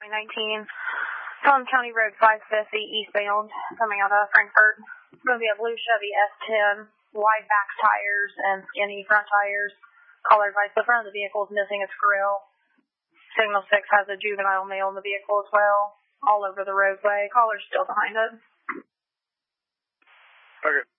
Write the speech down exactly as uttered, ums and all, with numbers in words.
nineteen. It's on County Road five fifty, eastbound, coming out of Frankfort. It's going to be a blue Chevy S ten, wide back tires and skinny front tires. Collar lights. The front of the vehicle is missing its grill. Signal six has a juvenile male in the vehicle as well. All over the roadway. Collar's still behind it. Okay.